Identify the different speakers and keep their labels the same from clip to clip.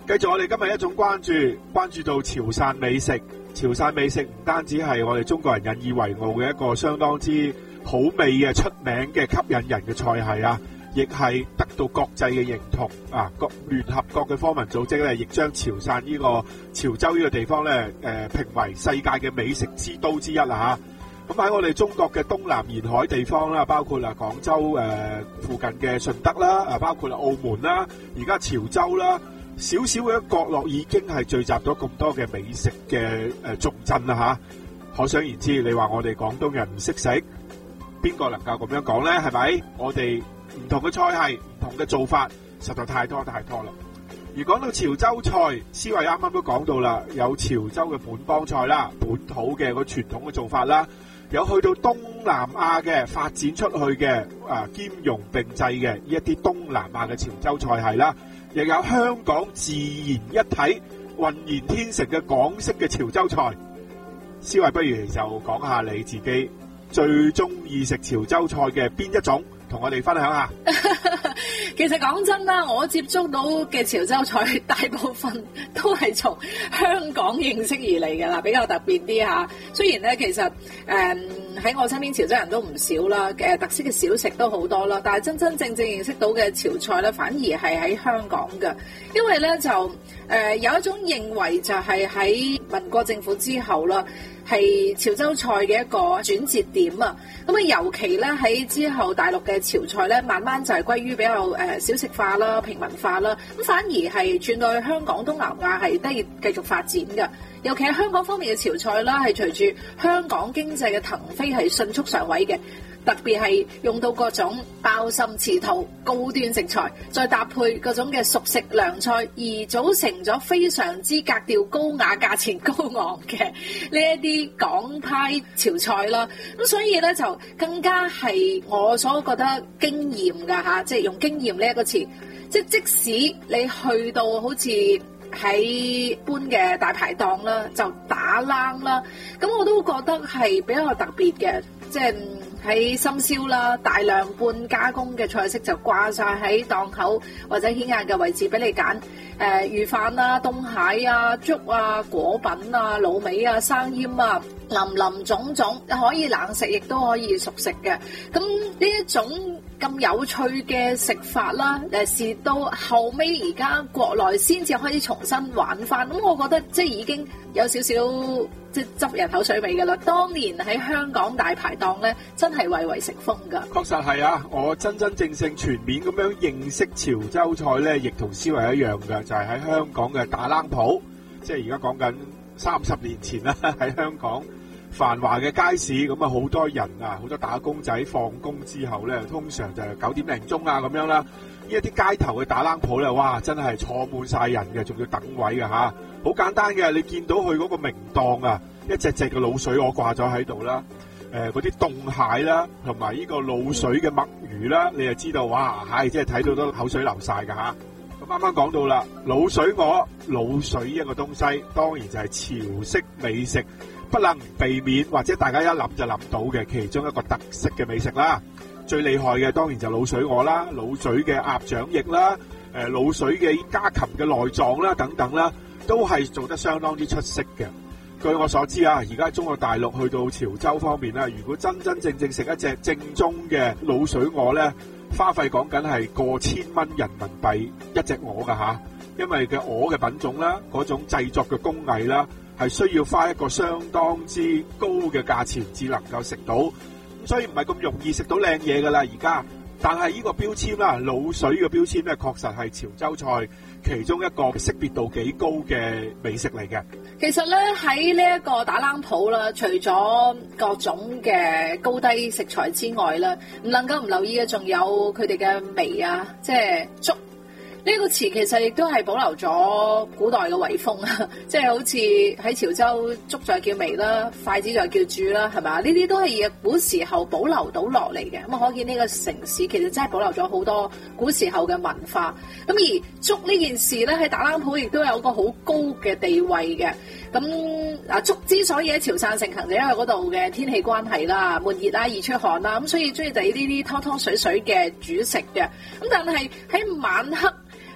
Speaker 1: 繼續我哋今日一種關注到潮汕美食。潮汕美食唔單止係我哋中國人引以為傲嘅一個相當之好味嘅出名嘅吸引人嘅菜系啊，亦係得到國際嘅認同啊！聯合國嘅科文組織咧，亦將潮汕呢個潮州呢個地方咧，評為世界嘅美食之都之一啦嚇。咁喺我哋中國嘅東南沿海地方啦，包括廣州附近嘅順德啦，包括澳門啦，而家潮州啦。少少嘅角落已經係聚集咗咁多嘅美食嘅重鎮啦嚇，可想而知，你話我哋廣東人唔識食，邊個能夠咁樣講咧？係咪？我哋唔同嘅菜系、唔同嘅做法，實在太多啦。而講到潮州菜，思維啱啱都講到啦，有潮州嘅本幫菜啦，本土嘅個傳統嘅做法啦，有去到東南亞嘅發展出去嘅兼容並濟嘅呢一啲東南亞嘅潮州菜系啦。亦有香港自然一體、渾然天成嘅港式嘅潮州菜。思維不如就講下你自己最中意食潮州菜嘅邊一種，同我哋分享下。
Speaker 2: 其實講真啦，我接觸到嘅潮州菜大部分都係從香港認識而嚟嘅啦，比較特別啲嚇。雖然咧，其實喺我身邊潮州人都唔少啦，特色嘅小食都好多啦，但係真真正正認識到嘅潮菜咧，反而係喺香港嘅。因為咧就有一種認為就係喺民國政府之後啦，係潮州菜嘅一個轉折點啊。咁啊，尤其咧喺之後大陸嘅潮菜咧，慢慢就係歸於比較小食化啦、平民化啦。咁反而係轉到去香港、東南亞係得以繼續發展嘅。尤其係香港方面嘅潮菜啦，係隨住香港經濟嘅騰飛係迅速上位嘅。特別係用到各種鮑參翅肚高端食材，再搭配各種嘅熟食涼菜，而組成咗非常之格調高雅、價錢高昂嘅呢一啲港派潮菜啦。咁所以咧就更加係我所覺得驚豔㗎嚇，即係用驚豔呢一個詞，即使你去到好似喺一般嘅大排檔啦，就打冷啦，咁我都覺得係比較特別嘅，即係喺深宵啦，大量半加工嘅菜式就掛晒喺檔口或者顯眼嘅位置俾你揀，魚飯啦、凍蟹啊、粥啊、果品啊、滷味啊、生醃啊，林林總總，可以冷食亦都可以熟食嘅。咁呢一種咁有趣嘅食法啦，是到後尾而家國內先至開始重新玩翻。咁我覺得即係已經有少少即係執人口水味㗎啦。當年喺香港大排檔咧，真係蔚為成風㗎。
Speaker 1: 確實係啊！我真真正正全面咁樣認識潮州菜咧，亦同思維一樣嘅，就係喺香港嘅打冷鋪，即係而家講緊30年前啦，喺香港繁華嘅街市，咁啊好多人啊，好多打工仔放工之後咧，通常就係9點零鐘啊咁樣啦。呢一啲街頭嘅打冷鋪咧，哇，真係坐滿晒人嘅，仲要等位嘅嚇。好簡單嘅，你見到佢嗰個明檔啊，一隻隻嘅滷水鵝掛咗喺度啦，嗰啲凍蟹啦，同埋呢個滷水嘅墨魚啦，你就知道哇，係即係睇到都口水流晒㗎嚇。咁啱啱講到啦，滷水鵝、滷水一個東西，當然就係潮式美食，不能避免或者大家一諗就諗到嘅其中一個特色嘅美食啦。最厲害嘅當然就滷水鵝啦、滷水嘅鴨掌翼啦、滷水嘅家禽嘅內臟啦等等啦，都係做得相當之出色嘅。據我所知啊，而家中國大陸去到潮州方面啦，如果真真正正食一隻正宗嘅滷水鵝咧，花費講緊係過千蚊人民幣一隻鵝㗎嚇，因為嘅鵝嘅品種啦，嗰種製作嘅工藝啦，係需要花一個相當之高嘅價錢至能夠食到，咁所以唔係咁容易食到靚嘢㗎啦而家。但係呢個標籤啦，滷水嘅標籤咧，確實係潮州菜其中一個識別度幾高嘅美食嚟嘅。
Speaker 2: 其實咧喺呢一個打冷鋪啦，除咗各種嘅高低食材之外咧，唔能夠唔留意嘅仲有佢哋嘅味啊，即係粥。呢個詞其實亦都係保留咗古代嘅遺風啊，即係好似喺潮州粥就係叫味啦，筷子就係叫箸啦，係咪？呢啲都係古時候保留到落嚟嘅。咁可見呢個城市其實真係保留咗好多古時候嘅文化。咁而粥呢件事咧，喺打冷鋪亦都有個好高嘅地位嘅。咁粥之所以喺潮汕盛行，就因為嗰度嘅天氣關係啦，悶熱啦，易出汗啦，咁所以中意就係呢啲湯湯水水嘅煮食嘅。咁但係喺晚黑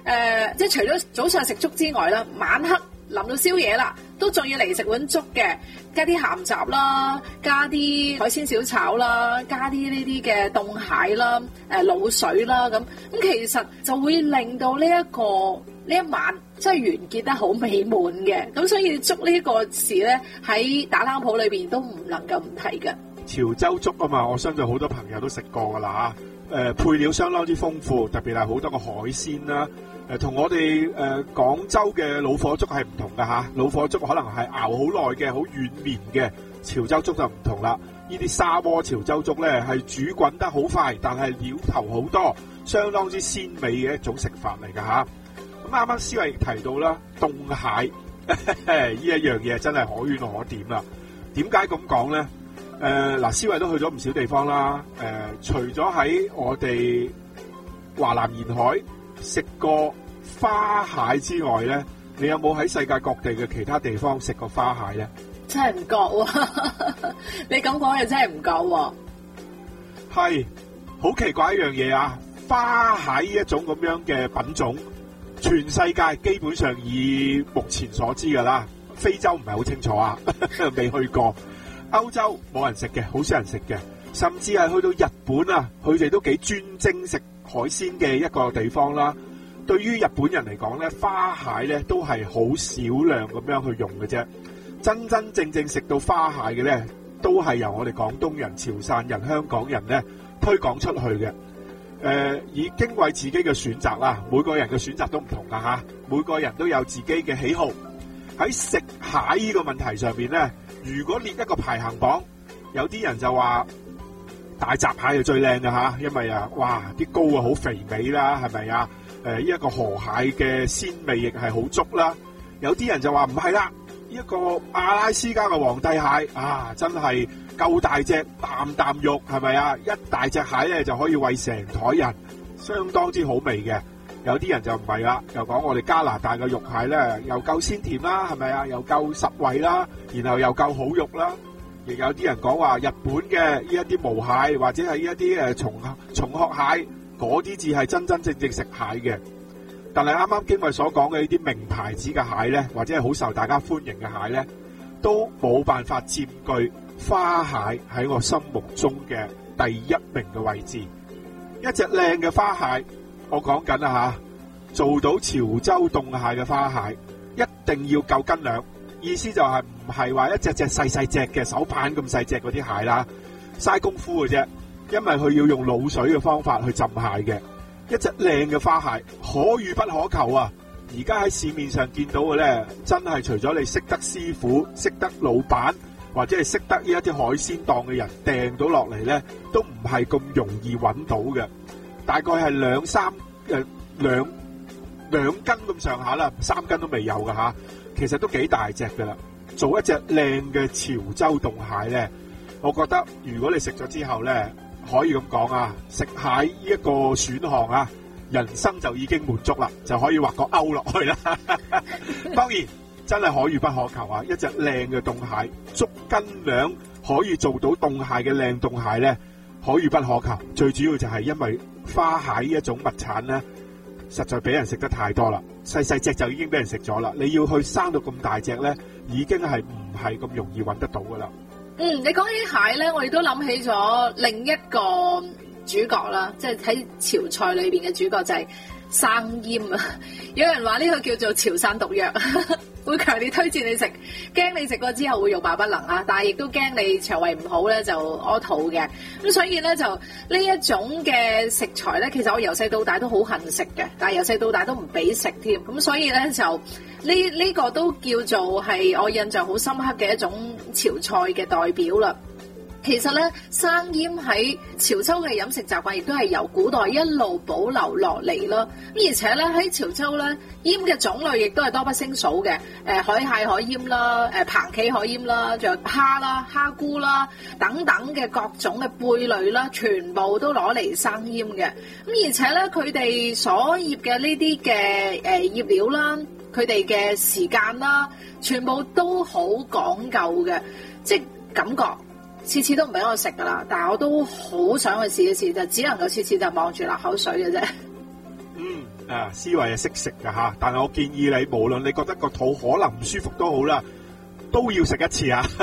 Speaker 2: 即係除咗早上食粥之外啦，晚黑臨到宵夜啦，都仲要嚟食碗粥嘅，加啲鹹雜啦，加啲海鮮小炒啦，加啲呢啲嘅凍蟹啦，滷水啦咁其實就會令到呢一晚真係完結得好美滿嘅。咁所以粥呢個事咧喺打冷鋪裏邊都唔能夠唔提嘅。
Speaker 1: 潮州粥啊嘛，我相信好多朋友都食過噶啦嚇。配料相當之豐富，特別係好多個海鮮啦。同我哋廣州嘅老火粥係唔同㗎嚇。老火粥可能係熬好耐嘅、好軟綿嘅，潮州粥就唔同啦。呢啲砂鍋潮州粥咧係煮滾得好快，但係料頭好多，相當之鮮美嘅一種食法嚟㗎嚇。咁啱啱思慧提到啦，凍蟹呢一樣嘢真係可圈可點啦。點解咁講咧？嗱，思慧都去咗唔少地方啦。除咗喺我哋華南沿海食過花蟹之外咧，你有冇喺世界各地嘅其他地方食過花蟹咧？
Speaker 2: 真係唔覺喎，你咁講又真係唔覺喎。
Speaker 1: 係好奇怪一樣嘢啊！花蟹呢一種咁樣嘅品種，全世界基本上以目前所知㗎啦，非洲唔係好清楚啊，未去過。歐洲冇人食嘅，好少人食嘅，甚至係去到日本啊，佢哋都幾專精食海鮮嘅一個地方啦。對於日本人嚟講咧，花蟹咧都係好少量咁樣去用嘅啫。真真正正食到花蟹嘅咧，都係由我哋廣東人、潮汕人、香港人咧推廣出去嘅。以經過自己嘅選擇啦，每個人嘅選擇都唔同㗎嚇，每個人都有自己嘅喜好。喺食蟹呢個問題上邊咧，如果列一個排行榜，有啲人就話大閘蟹係最靚嘅嚇，因為哇啲膏好肥美啦，係咪啊？呢一個河蟹嘅鮮味亦係好足啦。有啲人就話唔係啦，呢一個阿拉斯加嘅皇帝蟹啊，真係夠大隻，啖啖肉係咪啊？一大隻蟹咧就可以餵成枱人，相當之好味嘅。有啲人就唔係啦，又講我哋加拿大嘅肉蟹咧，又夠鮮甜啦，係咪啊？又夠實惠啦，然後又夠好肉啦。亦有啲人講話日本嘅呢一啲毛蟹，或者係呢一啲松殼蟹，嗰啲至係真真正正食蟹嘅。但係啱啱經緯所講嘅呢啲名牌子嘅蟹咧，或者係好受大家歡迎嘅蟹咧，都冇辦法佔據花蟹喺我心目中嘅第一名嘅位置。一隻靚嘅花蟹，我講緊啦嚇，做到潮州凍蟹嘅花蟹，一定要夠斤兩。意思就係唔係話一隻隻細細隻嘅手板咁細隻嗰啲蟹啦，嘥功夫嘅啫，因為佢要用滷水嘅方法去浸蟹嘅。一隻靚嘅花蟹可遇不可求啊！而家喺市面上見到嘅咧，真係除咗你識得師傅、識得老闆，或者係識得呢一啲海鮮檔嘅人訂到落嚟咧，都唔係咁容易揾到嘅。大概係兩斤咁上下啦，3斤都未有㗎嚇。其實都幾大隻㗎啦。做一隻靚嘅潮州凍蟹咧，我覺得如果你食咗之後咧，可以咁講啊，食蟹呢一個選項啊，人生就已經滿足啦，就可以畫個勾落去啦。當然真係可遇不可求啊！一隻靚嘅凍蟹，足斤兩可以做到凍蟹嘅靚凍蟹咧，可遇不可求。最主要就係因為花蟹呢一種物產咧，實在俾人食得太多啦，細細隻就已經俾人食咗啦。你要去生到咁大隻咧，已經係唔係咁容易揾得到噶啦。
Speaker 2: 你講起蟹咧，我亦都諗起咗另一個主角啦，即係喺潮菜裏邊嘅主角就係生醃啊。有人話呢個叫做潮汕毒藥，會強烈推薦你食，驚你食過之後會欲罷不能啊！但係亦都驚你腸胃唔好咧就屙肚嘅。咁所以咧就呢一種嘅食材咧，其實我由細到大都好恨食嘅，但係由細到大都唔俾食添。咁所以咧就呢個都叫做係我印象好深刻嘅一種潮菜嘅代表啦。其實咧，生醃喺潮州嘅飲食習慣，亦都係由古代一路保留落嚟咯。咁而且咧喺潮州咧，醃嘅種類亦都係多不勝數嘅。海蟹可醃啦，蟛蜞可醃啦，仲有蝦啦、蝦菇啦等等嘅各種嘅貝類啦，全部都攞嚟生醃嘅。咁而且咧，佢哋所醃嘅呢啲嘅醃料啦，佢哋嘅時間啦，全部都好講究嘅，即係感覺。次次都唔俾我食噶啦，但係我都好想去試一試，就只能夠次次就望住流口水嘅啫。
Speaker 1: 思維係識食㗎吓，但係我建議你，無論你覺得個肚可能唔舒服都好啦，都要食一次啊！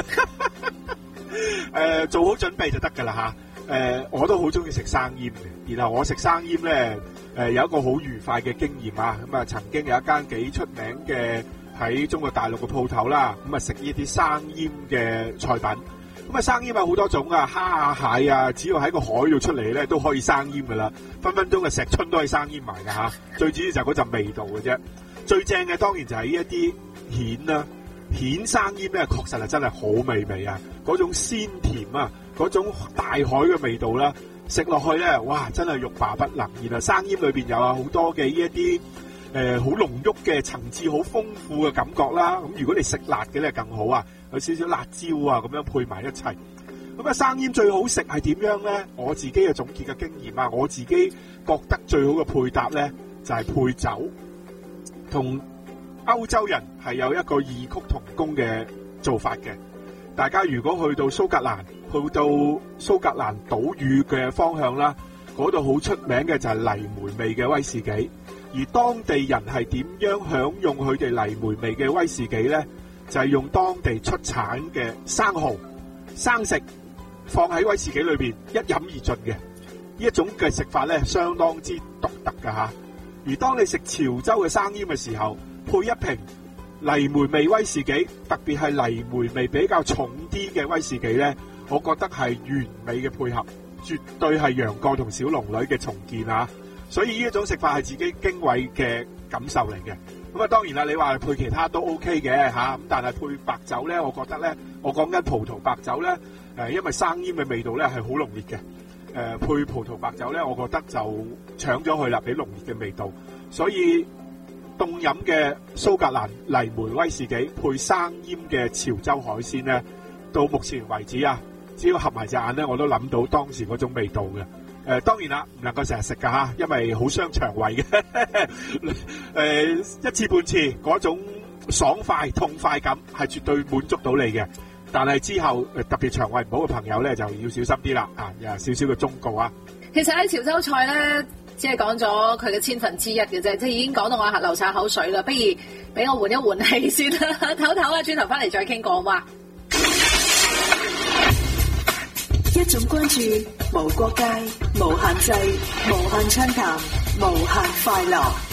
Speaker 1: 做好準備就得㗎啦吓。我都好中意食生醃嘅，然後我食生醃咧，有一個好愉快嘅經驗啊！咁啊，曾經有一間幾出名嘅喺中國大陸嘅鋪頭啦，咁啊食呢啲生醃嘅菜品。咁啊，生醃有好多種啊，蝦啊、蟹啊，只要喺個海度出嚟咧，都可以生醃噶啦。分分鐘嘅石春都可以生醃埋噶吓。最主要就係嗰陣味道嘅啫。最正嘅當然就係呢一啲蜆啦，蜆生醃咧，確實係真係好美啊！嗰種鮮甜啊，嗰種大海嘅味道啦，食落去咧，哇，真係欲罷不能。然後生醃裏邊有好多嘅呢一啲好濃郁嘅層次，好豐富嘅感覺啦。咁如果你食辣嘅咧更好啊！有少少辣椒啊，咁樣配埋一齊。咁啊，生醃最好食係點樣咧？我自己嘅總結嘅經驗啊，我自己覺得最好嘅配搭咧就係配酒。同歐洲人係有一個異曲同工嘅做法嘅。大家如果去到蘇格蘭，去到蘇格蘭島嶼嘅方向啦，嗰度好出名嘅就係泥煤味嘅威士忌。而當地人係點樣享用佢哋泥煤味嘅威士忌咧？就係用當地出產嘅生蠔生食放喺威士忌裏邊一飲而盡嘅，呢一種嘅食法咧相當之獨特㗎吓。而當你食潮州嘅生醃嘅時候，配一瓶泥煤味威士忌，特別係泥煤味比較重啲嘅威士忌咧，我覺得係完美嘅配合，絕對係楊過同小龍女嘅重建啊！所以呢一種食法係自己經緯嘅感受嚟嘅。咁啊，當然啦，你話配其他都 OK 嘅吓，咁但係配白酒咧，我覺得咧，我講緊葡萄白酒咧，因為生醃嘅味道咧係好濃烈嘅，配葡萄白酒咧，我覺得就搶咗佢啦，俾濃烈嘅味道。所以凍飲嘅蘇格蘭泥煤威士忌配生醃嘅潮州海鮮咧，到目前為止啊，只要合埋隻眼咧，我都諗到當時嗰種味道嘅。當然啦，唔能夠成日食噶吓，因為好傷腸胃嘅。一次半次嗰種爽快痛快感係絕對滿足到你嘅。但係之後特別腸胃唔好嘅朋友咧，就要小心啲啦。啊，有少少嘅忠告啊。
Speaker 2: 其實喺潮州菜咧，只係講咗佢嘅千分之一嘅啫，即係已經講到我流晒口水啦。不如俾我換一換氣先啦，唞唞啊，轉頭翻嚟再傾過好嘛？
Speaker 3: 一種關注，無國界，無限制，無限暢談，無限快樂。